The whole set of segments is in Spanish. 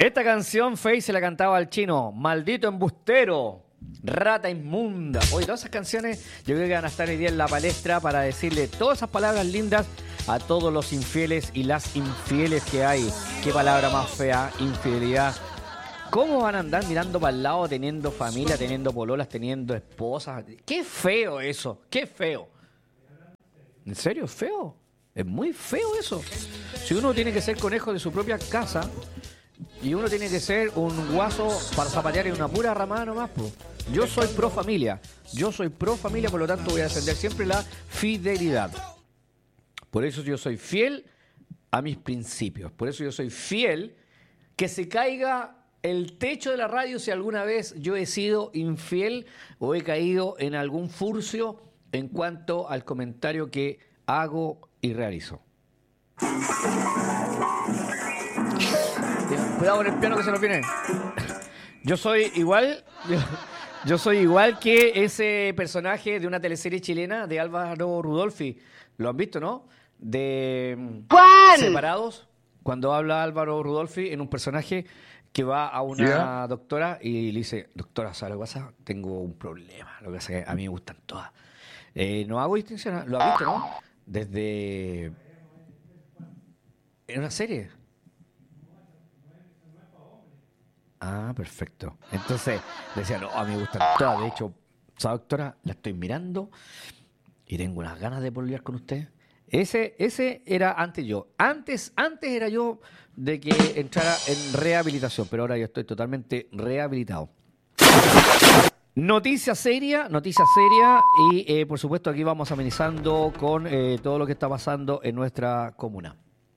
Esta canción Faye se la cantaba al chino. Maldito embustero, rata inmunda. Oye, todas esas canciones yo creo que van a estar hoy día en la palestra para decirle todas esas palabras lindas a todos los infieles y las infieles que hay. Qué palabra más fea, infidelidad. ¿Cómo van a andar mirando para el lado teniendo familia, teniendo pololas, teniendo esposas? Qué feo eso, qué feo. ¿En serio? ¿Es feo? Es muy feo eso. Si uno tiene que ser conejo de su propia casa y uno tiene que ser un guaso para zapatear en una pura ramada nomás, pues. Yo soy pro familia. Yo soy pro familia, por lo tanto voy a defender siempre la fidelidad. Por eso yo soy fiel a mis principios. Por eso yo soy fiel que se caiga el techo de la radio si alguna vez yo he sido infiel o he caído en algún furcio en cuanto al comentario que hago y realizo. Cuidado con el piano que se nos viene. Yo soy igual que ese personaje de una teleserie chilena de Álvaro Rudolphy. ¿Lo han visto, no? De ¡Juan! Separados, cuando habla Álvaro Rudolphy en un personaje que va a una doctora y le dice: doctora, ¿sabe lo que pasa? Tengo un problema. Lo que pasa es que a mí me gustan todas. No hago distinción. ¿Lo has visto, no? Desde... en una serie. Ah, perfecto. Entonces decía: no, a mí me gustan todas. De hecho, ¿sabe, doctora? La estoy mirando y tengo unas ganas de pololear con usted. Ese era antes yo. Antes era yo de que entrara en rehabilitación, pero ahora yo estoy totalmente rehabilitado. Noticia seria y por supuesto aquí vamos amenizando con todo lo que está pasando en nuestra comuna.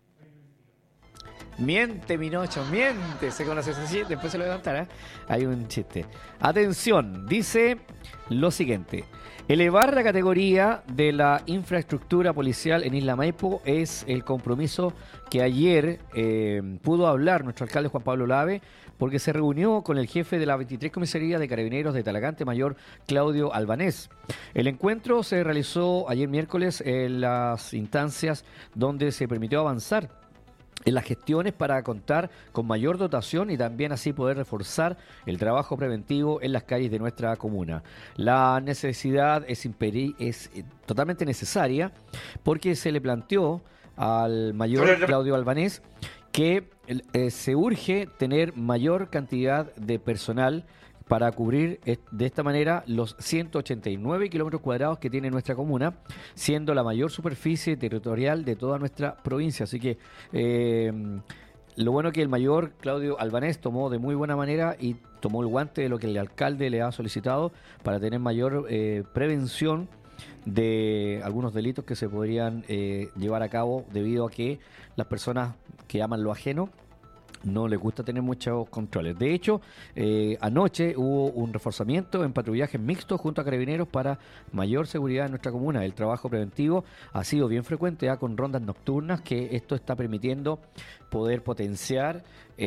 Miente, Minocho, miente. Se conoce así, después se lo levantará. Hay un chiste. Atención, dice lo siguiente. Elevar la categoría de la infraestructura policial en Isla Maipo es el compromiso que ayer pudo hablar nuestro alcalde Juan Pablo Lave, porque se reunió con el jefe de la 23 Comisaría de Carabineros de Talagante, mayor Claudio Albanés. El encuentro se realizó ayer miércoles en las instancias donde se permitió avanzar en las gestiones para contar con mayor dotación y también así poder reforzar el trabajo preventivo en las calles de nuestra comuna. La necesidad es totalmente necesaria porque se le planteó al mayor Claudio Albanés que se urge tener mayor cantidad de personal para cubrir de esta manera los 189 kilómetros cuadrados que tiene nuestra comuna, siendo la mayor superficie territorial de toda nuestra provincia. Así que lo bueno que el mayor Claudio Albanés tomó de muy buena manera y tomó el guante de lo que el alcalde le ha solicitado para tener mayor prevención de algunos delitos que se podrían llevar a cabo debido a que las personas que aman lo ajeno no les gusta tener muchos controles. De hecho, anoche hubo un reforzamiento en patrullajes mixtos junto a Carabineros para mayor seguridad en nuestra comuna. El trabajo preventivo ha sido bien frecuente con rondas nocturnas, que esto está permitiendo poder potenciar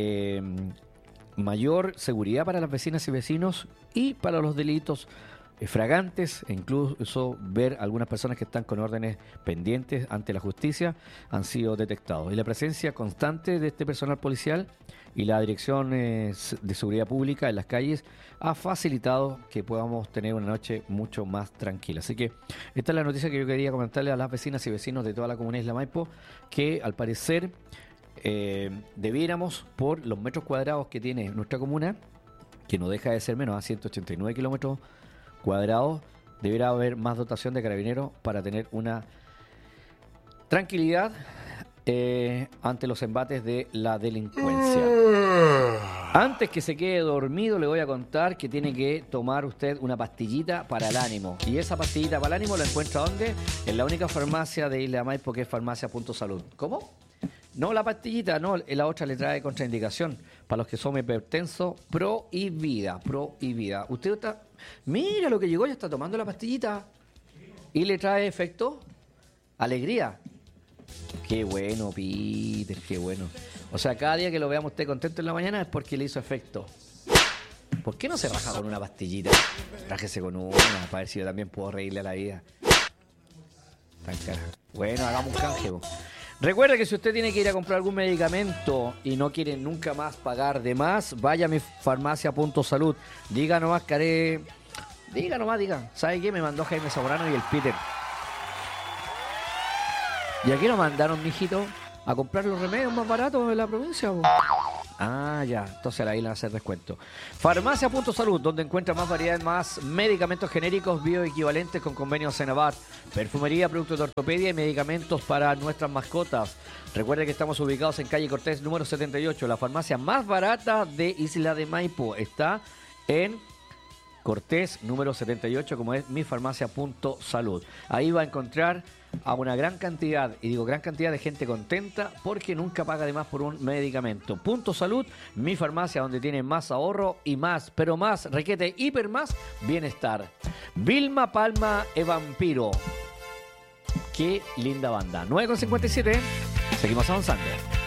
mayor seguridad para las vecinas y vecinos y para los delitos fragantes, e incluso ver algunas personas que están con órdenes pendientes ante la justicia han sido detectados. Y la presencia constante de este personal policial y la Dirección de Seguridad Pública en las calles ha facilitado que podamos tener una noche mucho más tranquila. Así que esta es la noticia que yo quería comentarle a las vecinas y vecinos de toda la comunidad de Isla Maipo, que al parecer debiéramos, por los metros cuadrados que tiene nuestra comuna, que no deja de ser menos a 189 kilómetros cuadrados, deberá haber más dotación de carabineros para tener una tranquilidad ante los embates de la delincuencia. Antes que se quede dormido, le voy a contar que tiene que tomar usted una pastillita para el ánimo. Y esa pastillita para el ánimo la encuentra ¿dónde? En la única farmacia de Isla Maipo, que es Farmacia Punto Salud. ¿Cómo? No, la pastillita, no, la otra le trae contraindicación. Para los que son hipertensos, prohibida. Usted está... Mira lo que llegó, ya está tomando la pastillita. Y le trae efecto alegría. Qué bueno, Peter, qué bueno. O sea, cada día que lo veamos usted contento en la mañana es porque le hizo efecto. ¿Por qué no se raja con una pastillita? Rájese con una, para ver si yo también puedo reírle a la vida. Tan cara. Bueno, hagamos un canje. Recuerde que si usted tiene que ir a comprar algún medicamento y no quiere nunca más pagar de más, vaya a mi farmacia.salud. Diga nomás, Caré. Diga nomás, diga. ¿Sabe qué? Me mandó Jaime Zamorano y el Peter. ¿Y aquí nos mandaron, mijito, a comprar los remedios más baratos de la provincia? Ah, ya. Entonces ahí le van a hacer descuento. Farmacia.salud, donde encuentra más variedad, más medicamentos genéricos bioequivalentes con convenios Senabat, perfumería, productos de ortopedia y medicamentos para nuestras mascotas. Recuerde que estamos ubicados en calle Cortés número 78. La farmacia más barata de Isla de Maipo está en Cortés número 78, como es mifarmacia.salud. Ahí va a encontrar a una gran cantidad, y digo gran cantidad de gente contenta porque nunca paga de más por un medicamento. Punto Salud, mi farmacia, donde tiene más ahorro y más, pero más, requete, hiper más bienestar. Vilma Palma e Vampiro. Qué linda banda. 9:57, seguimos avanzando.